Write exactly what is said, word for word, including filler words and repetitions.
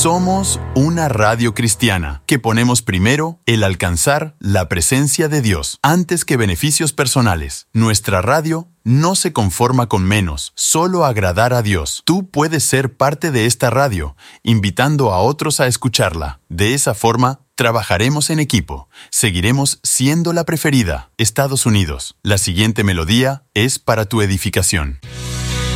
Somos una radio cristiana que ponemos primero el alcanzar la presencia de Dios antes que beneficios personales. Nuestra radio no se conforma con menos, solo agradar a Dios. Tú puedes ser parte de esta radio, invitando a otros a escucharla. De esa forma, trabajaremos en equipo. Seguiremos siendo la preferida. Estados Unidos. La siguiente melodía es para tu edificación.